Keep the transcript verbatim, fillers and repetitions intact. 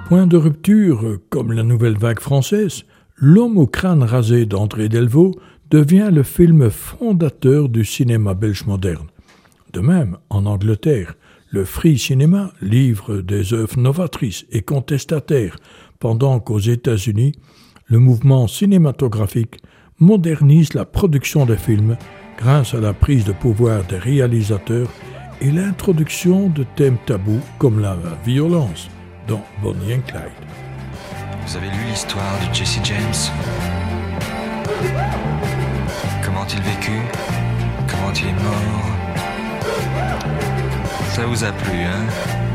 Point de rupture, comme la nouvelle vague française, L'homme au crâne rasé d'André Delvaux devient le film fondateur du cinéma belge moderne. De même, en Angleterre, le Free Cinema livre des œuvres novatrices et contestataires, pendant qu'aux États-Unis, le mouvement cinématographique modernise la production des films grâce à la prise de pouvoir des réalisateurs et l'introduction de thèmes tabous comme la violence dans Bonnie and Clyde. Vous avez lu l'histoire de Jesse James? Comment il vécut? Comment il est mort? Ça vous a plu, hein?